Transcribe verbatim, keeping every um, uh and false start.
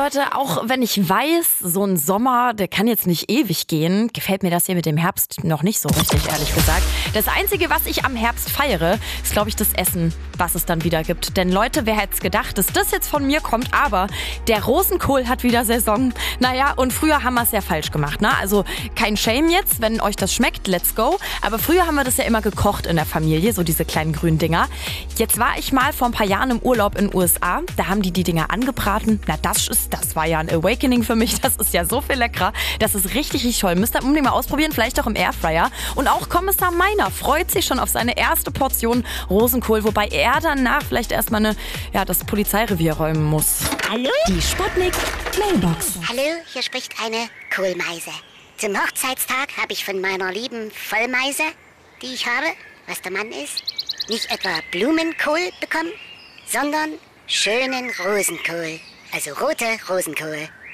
Leute, auch wenn ich weiß, so ein Sommer, der kann jetzt nicht ewig gehen, gefällt mir das hier mit dem Herbst noch nicht so richtig, ehrlich gesagt. Das Einzige, was ich am Herbst feiere, ist, glaube ich, das Essen, was es dann wieder gibt. Denn Leute, wer hätte es gedacht, dass das jetzt von mir kommt, aber der Rosenkohl hat wieder Saison. Naja, und früher haben wir es ja falsch gemacht, ne? Also kein Shame jetzt, wenn euch das schmeckt, let's go. Aber früher haben wir das ja immer gekocht in der Familie, so diese kleinen grünen Dinger. Jetzt war ich mal vor ein paar Jahren im Urlaub in den U S A, da haben die die Dinger angebraten. Na, das ist, das war ja ein Awakening für mich. Das ist ja so viel leckerer. Das ist richtig, richtig toll. Müsst ihr unbedingt mal ausprobieren, vielleicht auch im Airfryer. Und auch Kommissar Meiner freut sich schon auf seine erste Portion Rosenkohl, wobei er danach vielleicht erstmal eine, ja, das Polizeirevier räumen muss. Hallo? Die Sputnik Mailbox. Hallo, hier spricht eine Kohlmeise. Zum Hochzeitstag habe ich von meiner lieben Vollmeise, die ich habe, was der Mann ist, nicht etwa Blumenkohl bekommen, sondern schönen Rosenkohl. Also rote Rosenkohl.